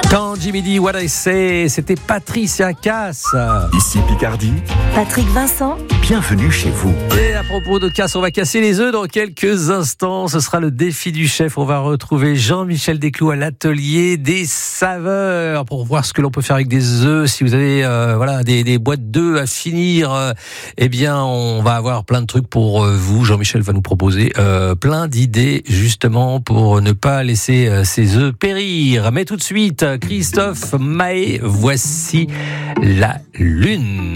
Quand Jimmy dit What I Say, c'était Patricia Cass. Ici Picardie. Patrick Vincent. Bienvenue chez vous. Et à propos de Cass, on va casser les œufs dans quelques instants. Ce sera le défi du chef. On va retrouver Jean-Michel Desclous à l'atelier des saveurs pour voir ce que l'on peut faire avec des œufs. Si vous avez des boîtes d'œufs à finir, eh bien on va avoir plein de trucs pour vous. Jean-Michel va nous proposer plein d'idées justement pour ne pas laisser ces œufs périr. Mais tout de suite, Christophe Maé, voici la lune.